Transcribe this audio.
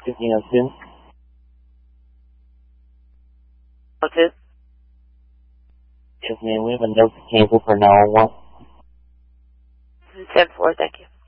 1502. What's it? Yes, ma'am. We have a note to cancel for 911. 7-4, thank you.